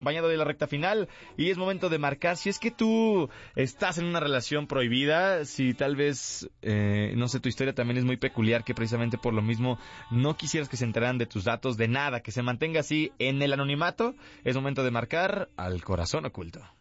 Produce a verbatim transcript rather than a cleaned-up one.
Bañado de la recta final y es momento de marcar si es que tú estás en una relación prohibida, si tal vez, eh, no sé, tu historia también es muy peculiar, que precisamente por lo mismo no quisieras que se enteraran de tus datos, de nada, que se mantenga así en el anonimato. Es momento de marcar al corazón oculto.